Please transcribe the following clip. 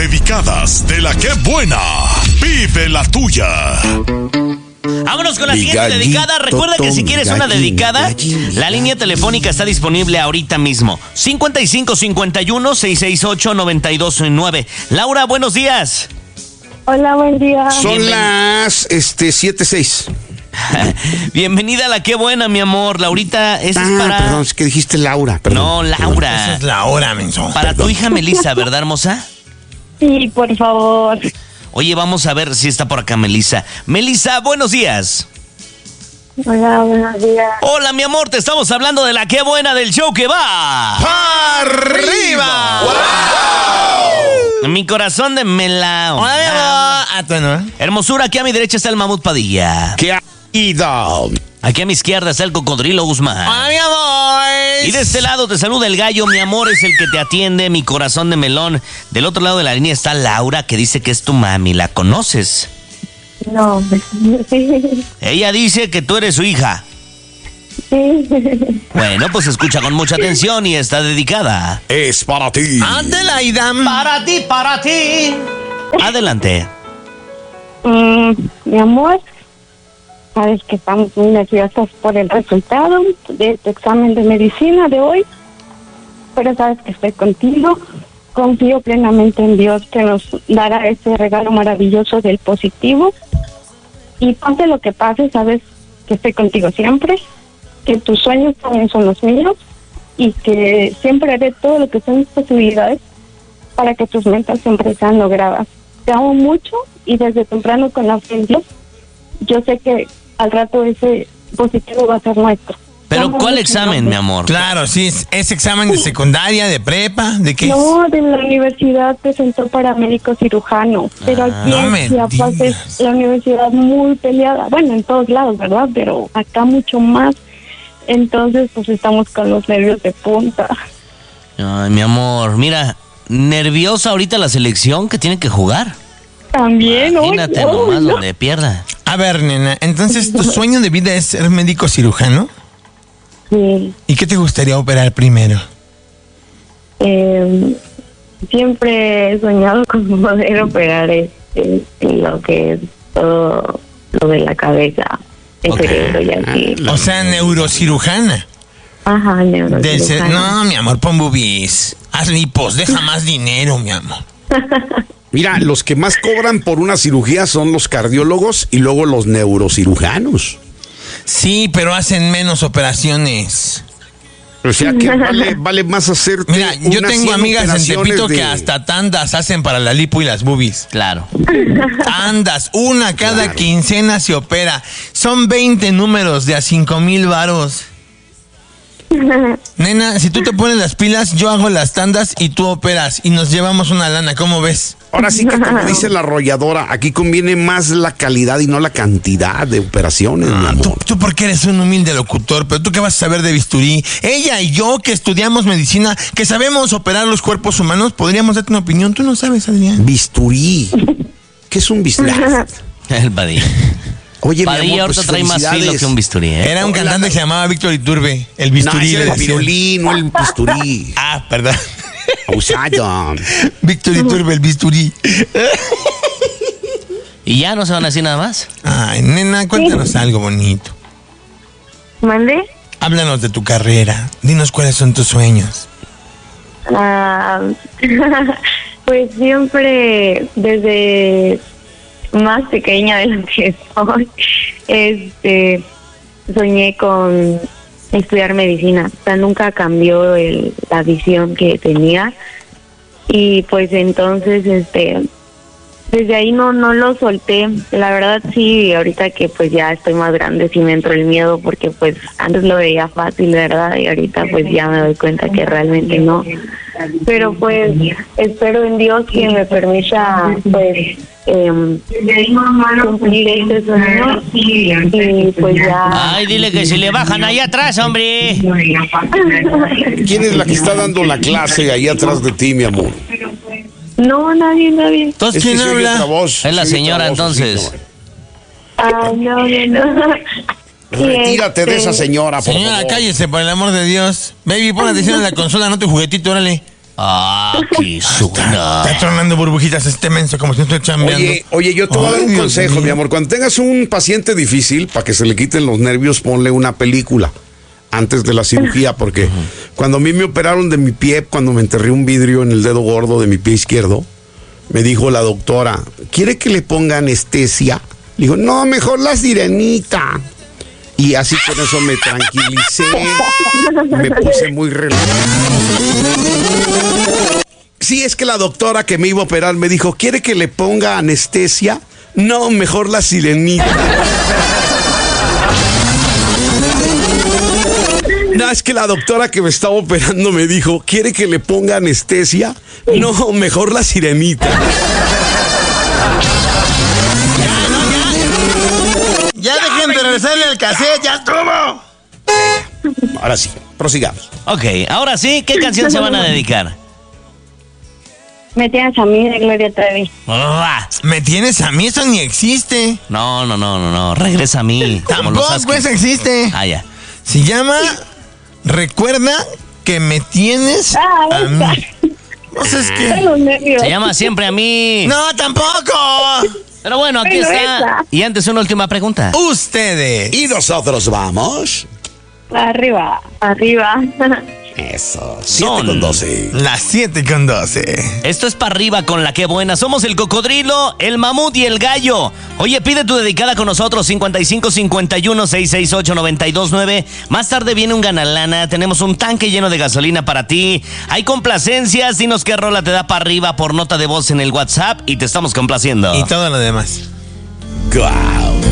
dedicadas de la que buena. Vive la tuya. Vámonos con la siguiente dedicada. Recuerda que si quieres una dedicada, la línea telefónica está disponible ahorita mismo. 5551-668-929. Laura, buenos días. Hola, buen día. Son las 7:06. Bienvenida a la Qué Buena, mi amor. Laurita, es para... Perdón, es que dijiste Laura. Perdón, no, Laura. Esa es la hora, menso. Para tu hija Melissa, ¿verdad, hermosa? Sí, por favor. Oye, vamos a ver si está por acá Melissa. Melissa, buenos días. Hola, buenos días. Hola, mi amor, te estamos hablando de la Qué Buena del show que va ¡Arriba! ¡Wow! Mi corazón de melao. Hola, mi amor. Bueno. Hermosura, aquí a mi derecha está el Mamut Padilla. ¿Qué ha ido? Aquí a mi izquierda está el Cocodrilo Guzmán. Hola, mi amor. Y de este lado te saluda el gallo, mi amor es el que te atiende, mi corazón de melón. Del otro lado de la línea está Laura, que dice que es tu mami. ¿La conoces? No, sí. Ella dice que tú eres su hija. Sí. Bueno, pues escucha con mucha atención y está dedicada. Es para ti. Adelaida. Para ti, para ti. Adelante. Mi amor, sabes que estamos muy nerviosos por el resultado de tu examen de medicina de hoy, pero sabes que estoy contigo. Confío plenamente en Dios que nos dará ese regalo maravilloso del positivo. Y pase lo que pase, sabes que estoy contigo siempre, que tus sueños también son los míos y que siempre haré todo lo que son mis posibilidades para que tus metas siempre sean logradas. Te amo mucho y desde temprano con la fe en Dios, yo sé que al rato ese positivo va a ser nuestro. ¿Pero cuál examen, mi amor? Claro, sí, es examen de secundaria, de prepa, ¿de qué? No, de la universidad presentó para médico cirujano, pero aquí no me en Chiapas digas. es la universidad muy peleada, bueno, en todos lados, ¿verdad? Pero acá mucho más, entonces pues estamos con los nervios de punta. Ay, mi amor, mira, nerviosa ahorita la selección que tiene que jugar. También, Imagínate nomás donde pierda. A ver, nena, entonces tu sueño de vida es ser médico cirujano. Sí. ¿Y qué te gustaría operar primero? Siempre he soñado con poder operar lo que es todo lo de la cabeza, el cerebro y así. O sea, neurocirujana. Ajá, No, mi amor, pon boobies. Haz lipos, deja más dinero, mi amor. Mira, los que más cobran por una cirugía son los cardiólogos y luego los neurocirujanos. Sí, pero hacen menos operaciones. O sea que vale más hacerte. Mira, yo unas tengo 100 amigas en operaciones Tepito de... que hasta tandas hacen para la lipo y las boobies. Claro. Tandas, una cada Claro. quincena se opera. Son 20 números de a 5,000 varos. Nena, si tú te pones las pilas, yo hago las tandas y tú operas y nos llevamos una lana, ¿cómo ves? Ahora sí que, como dice la arrolladora, aquí conviene más la calidad y no la cantidad de operaciones, mi amor. Tú porque eres un humilde locutor, pero tú qué vas a saber de bisturí. Ella y yo que estudiamos medicina, que sabemos operar los cuerpos humanos, podríamos darte una opinión. Tú no sabes, Adrián. Bisturí. ¿Qué es un bisturí? El Padilla. Oye, mi Padilla amor, ahorita pues, trae más filo felicidades. que un bisturí, ¿eh? Era un Hola. cantante que se llamaba Víctor Iturbe, el No, bisturí. ese le es el decían. pirulí, no el bisturí. Ah, perdón. Abusado. Víctor Iturbe, el bisturí. ¿Y ya no se van a decir nada más? Ay, nena, cuéntanos algo bonito. ¿Mande? Háblanos de tu carrera. Dinos cuáles son tus sueños. Pues siempre desde más pequeña de lo que soy, soñé con estudiar medicina. O sea, nunca cambió la visión que tenía y pues entonces desde ahí no lo solté. La verdad sí, ahorita que pues ya estoy más grande sí me entró el miedo porque pues antes lo veía fácil, ¿verdad? Y ahorita pues ya me doy cuenta que realmente no. Pero pues espero en Dios que me permita pues cumplir este sueño y pues ya. Ay, dile que si le bajan ahí atrás, hombre. ¿Quién es la que está dando la clase ahí atrás de ti, mi amor? No, nadie. Entonces, Es que ¿quién se oye habla? otra voz, Es la se oye señora, otra voz, entonces. así, No. Retírate de esa señora, por Señora, favor. cállese, por el amor de Dios. Baby, pon atención en la consola, no tu juguetito, órale. Ah, qué suena. Está tronando burbujitas este menso, como si no estoy chambeando. Oye, yo te voy a dar un Dios consejo, mío. mi amor. Cuando tengas un paciente difícil, para que se le quiten los nervios, ponle una película antes de la cirugía, porque cuando a mí me operaron de mi pie, cuando me enterré un vidrio en el dedo gordo de mi pie izquierdo, me dijo la doctora, ¿quiere que le ponga anestesia? Le dijo, no, mejor la sirenita. Y así con eso me tranquilicé, me puse muy relajado. Sí, es que la doctora que me iba a operar me dijo, ¿quiere que le ponga anestesia? No, mejor la sirenita. No, es que la doctora que me estaba operando me dijo, ¿quiere que le ponga anestesia? No, mejor la sirenita. Ya dejen de regresarle al cassette, ya estuvo. Ahora sí, prosigamos. Ok, ahora sí, ¿qué canción se van a dedicar? Me tienes a mí de Gloria Trevi. Ah, Me tienes a mí, eso ni existe. No, regresa a mí. Como los Tampoco Huskies. eso existe. Ah, ya. Se llama Recuerda que me tienes a mí. O sea, es que... Los nervios. Se llama Siempre a mí. No, tampoco. Pero bueno, aquí Pero está. esa. Y antes una última pregunta. Ustedes. Y nosotros vamos. Arriba. Eso, Son 7:12. Las 7:12. Esto es para arriba con la que buena. Somos el cocodrilo, el mamut y el gallo. Oye, pide tu dedicada con nosotros, 5551-668-929. Más tarde viene un ganalana. Tenemos un tanque lleno de gasolina para ti. Hay complacencias. Dinos qué rola te da para arriba por nota de voz en el WhatsApp y te estamos complaciendo. Y todo lo demás. Wow.